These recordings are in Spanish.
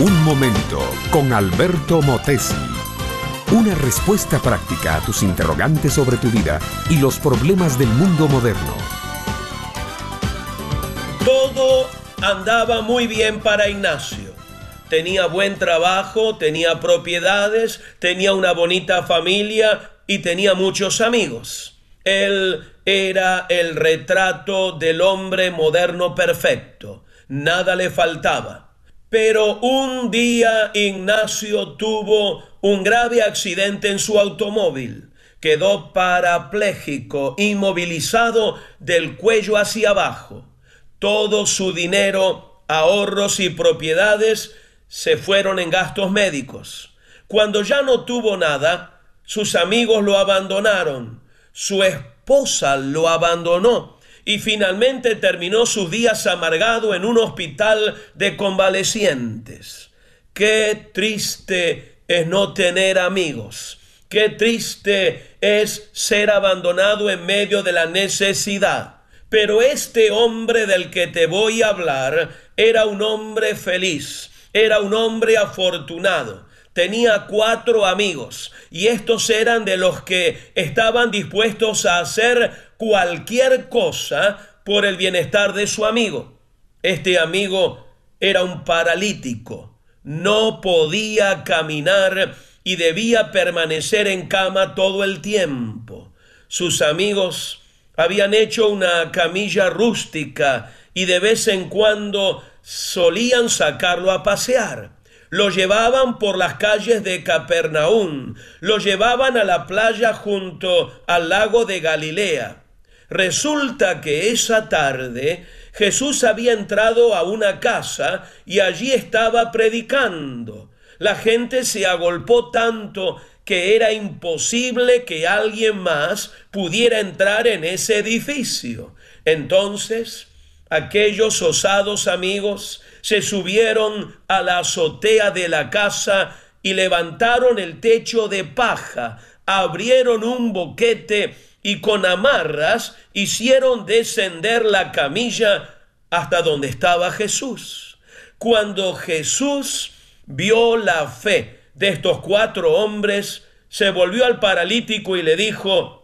Un momento con Alberto Motesi. Una respuesta práctica a tus interrogantes sobre tu vida y los problemas del mundo moderno. Todo andaba muy bien para Ignacio. Tenía buen trabajo, tenía propiedades, tenía una bonita familia y tenía muchos amigos. Él era el retrato del hombre moderno perfecto. Nada le faltaba. Pero un día Ignacio tuvo un grave accidente en su automóvil. Quedó parapléjico, inmovilizado del cuello hacia abajo. Todo su dinero, ahorros y propiedades se fueron en gastos médicos. Cuando ya no tuvo nada, sus amigos lo abandonaron. Su esposa lo abandonó. Y finalmente terminó sus días amargado en un hospital de convalecientes. Qué triste es no tener amigos. Qué triste es ser abandonado en medio de la necesidad. Pero este hombre del que te voy a hablar era un hombre feliz, era un hombre afortunado. Tenía 4 amigos y estos eran de los que estaban dispuestos a hacer cualquier cosa por el bienestar de su amigo. Este amigo era un paralítico, no podía caminar y debía permanecer en cama todo el tiempo. Sus amigos habían hecho una camilla rústica y de vez en cuando solían sacarlo a pasear. Lo llevaban por las calles de Capernaum, lo llevaban a la playa junto al lago de Galilea. Resulta que esa tarde Jesús había entrado a una casa y allí estaba predicando. La gente se agolpó tanto que era imposible que alguien más pudiera entrar en ese edificio. Entonces, aquellos osados amigos se subieron a la azotea de la casa y levantaron el techo de paja, abrieron un boquete y con amarras hicieron descender la camilla hasta donde estaba Jesús. Cuando Jesús vio la fe de estos 4 hombres, se volvió al paralítico y le dijo: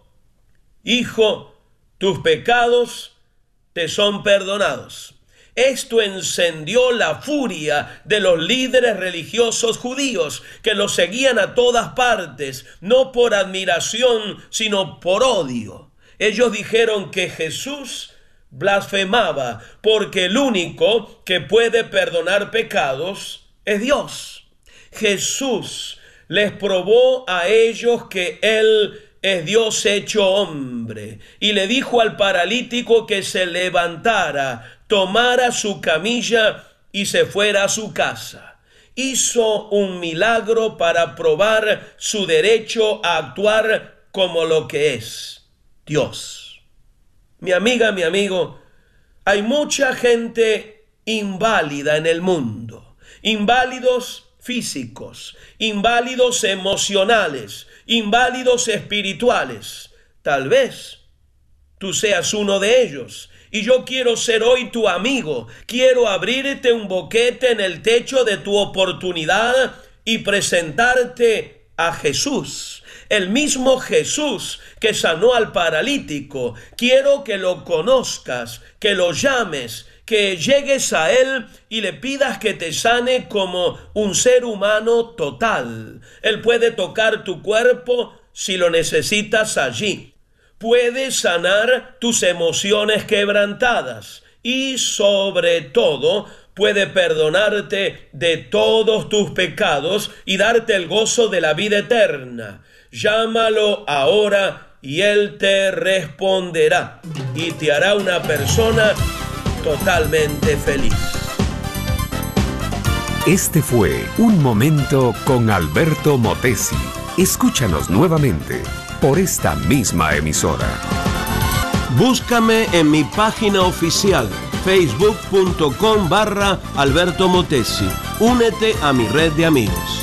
Hijo, tus pecados te son perdonados. Esto encendió la furia de los líderes religiosos judíos que lo seguían a todas partes, no por admiración, sino por odio. Ellos dijeron que Jesús blasfemaba porque el único que puede perdonar pecados es Dios. Jesús les probó a ellos que Él es Dios hecho hombre y le dijo al paralítico que se levantara, tomara su camilla y se fuera a su casa. Hizo un milagro para probar su derecho a actuar como lo que es Dios. Mi amiga, mi amigo, hay mucha gente inválida en el mundo, inválidos físicos, inválidos emocionales, inválidos espirituales. Tal vez tú seas uno de ellos. Y yo quiero ser hoy tu amigo. Quiero abrirte un boquete en el techo de tu oportunidad y presentarte a Jesús. El mismo Jesús que sanó al paralítico. Quiero que lo conozcas, que lo llames, que llegues a Él y le pidas que te sane como un ser humano total. Él puede tocar tu cuerpo si lo necesitas allí. Puede sanar tus emociones quebrantadas y sobre todo puede perdonarte de todos tus pecados y darte el gozo de la vida eterna. Llámalo ahora y Él te responderá y te hará una persona totalmente feliz. Este fue Un Momento con Alberto Motesi. Escúchanos nuevamente por esta misma emisora. Búscame en mi página oficial facebook.com/Alberto Motesi. Únete a mi red de amigos.